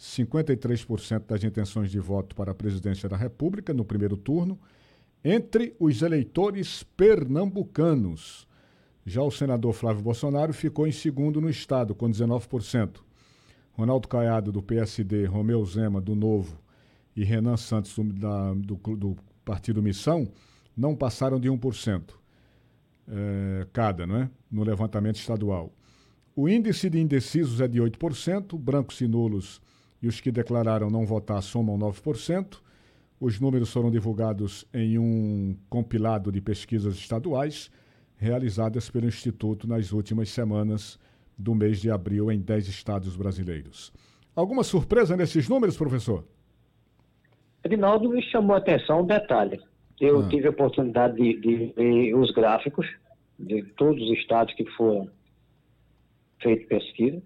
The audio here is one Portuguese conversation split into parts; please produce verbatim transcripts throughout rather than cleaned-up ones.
cinquenta e três por cento das intenções de voto para a presidência da República no primeiro turno, entre os eleitores pernambucanos. Já o senador Flávio Bolsonaro ficou em segundo no estado, com dezenove por cento. Ronaldo Caiado, do P S D, Romeu Zema, do Novo, e Renan Santos, do, da, do, do Partido Missão, não passaram de um por cento é, cada, não é? No levantamento estadual. O índice de indecisos é de oito por cento, brancos e nulos e os que declararam não votar somam nove por cento. Os números foram divulgados em um compilado de pesquisas estaduais realizadas pelo Instituto nas últimas semanas do mês de abril em dez estados brasileiros. Alguma surpresa nesses números, professor? Edinaldo, me chamou a atenção um detalhe. Eu ah. tive a oportunidade de, de ver os gráficos de todos os estados que foram feitos pesquisa.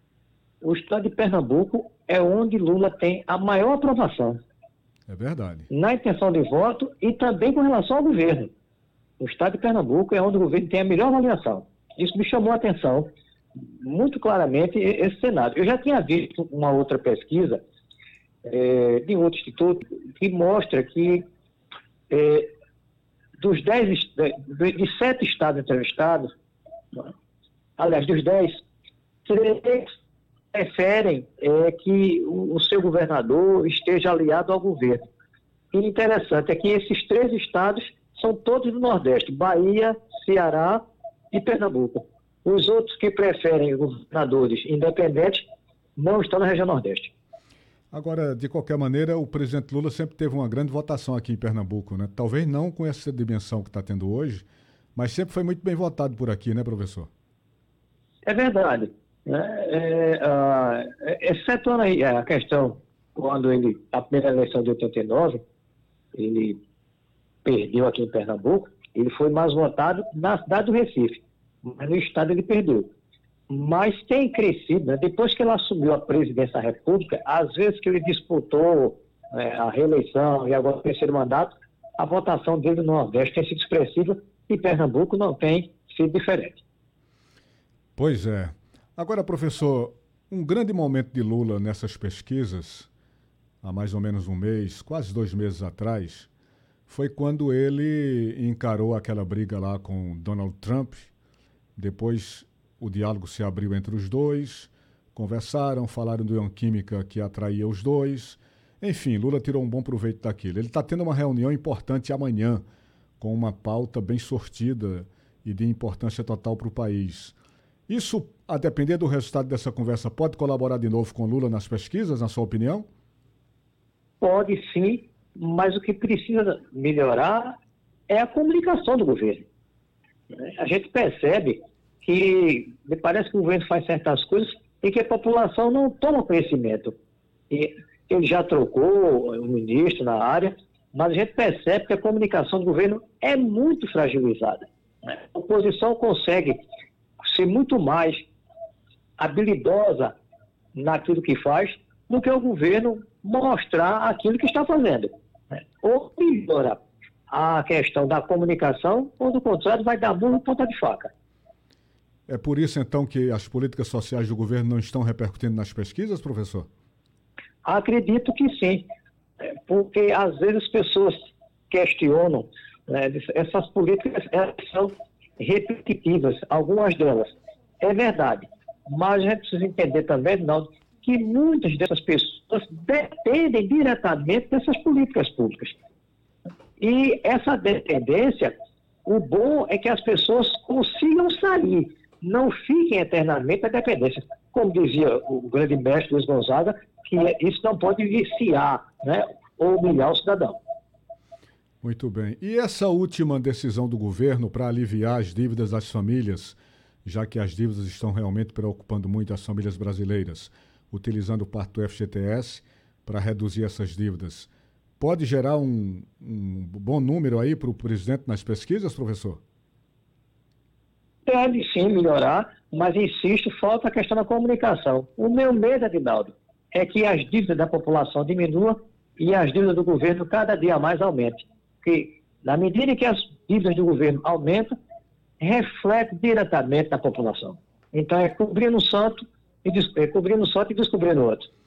O estado de Pernambuco é onde Lula tem a maior aprovação. É verdade. Na intenção de voto e também com relação ao governo. O estado de Pernambuco é onde o governo tem a melhor avaliação. Isso me chamou a atenção muito claramente, esse cenário. Eu já tinha visto uma outra pesquisa é, de outro instituto que mostra que é, dos dez, de, de sete estados entrevistados, aliás, dos dez, três preferem é, que o, o seu governador esteja aliado ao governo. E o interessante é que esses três estados são todos do Nordeste, Bahia, Ceará e Pernambuco. Os outros que preferem governadores independentes não estão na região Nordeste. Agora, de qualquer maneira, o presidente Lula sempre teve uma grande votação aqui em Pernambuco, né? Talvez não com essa dimensão que está tendo hoje, mas sempre foi muito bem votado por aqui, né, professor? É verdade. É, é, excetuando aí a questão, quando ele, a primeira eleição de oitenta e nove, ele perdeu aqui em Pernambuco, ele foi mais votado na cidade do Recife, mas no estado ele perdeu. Mas tem crescido, né? Depois que ele assumiu a presidência da República, às vezes que ele disputou é, a reeleição e agora o terceiro mandato, a votação dele no Nordeste tem sido expressiva e Pernambuco não tem sido diferente. Pois é. Agora, professor, um grande momento de Lula nessas pesquisas, há mais ou menos um mês, quase dois meses atrás, foi quando ele encarou aquela briga lá com Donald Trump. Depois o diálogo se abriu entre os dois, conversaram, falaram de uma química que atraía os dois. Enfim, Lula tirou um bom proveito daquilo. Ele está tendo uma reunião importante amanhã, com uma pauta bem sortida e de importância total para o país. Isso, a depender do resultado dessa conversa, pode colaborar de novo com Lula nas pesquisas, na sua opinião? Pode sim, mas o que precisa melhorar é a comunicação do governo. A gente percebe que me parece que o governo faz certas coisas e que a população não toma conhecimento. E ele já trocou o ministro na área, mas a gente percebe que a comunicação do governo é muito fragilizada. A oposição consegue ser muito mais habilidosa naquilo que faz do que o governo mostrar aquilo que está fazendo. Ou melhora a questão da comunicação, ou do contrário, vai dar burro em ponta de faca. É por isso, então, que as políticas sociais do governo não estão repercutindo nas pesquisas, professor? Acredito que sim, porque às vezes as pessoas questionam, né, essas políticas, elas são repetitivas, algumas delas. É verdade, mas a gente precisa entender também, Rinaldo, que muitas dessas pessoas dependem diretamente dessas políticas públicas. E essa dependência, o bom é que as pessoas consigam sair, não fiquem eternamente na dependência. Como dizia o grande mestre Luiz Gonzaga, que isso não pode viciar, né, ou humilhar o cidadão. Muito bem. E essa última decisão do governo para aliviar as dívidas das famílias, já que as dívidas estão realmente preocupando muito as famílias brasileiras, utilizando parte do F G T S para reduzir essas dívidas, pode gerar um, um bom número aí para o presidente nas pesquisas, professor? Deve sim melhorar, mas insisto, falta a questão da comunicação. O meu medo, Edinaldo, é que as dívidas da população diminuam e as dívidas do governo cada dia mais aumentem. Porque, na medida que as dívidas do governo aumentam, reflete diretamente na população. Então, é cobrindo um santo e, des... é cobrindo um santo e descobrindo outro.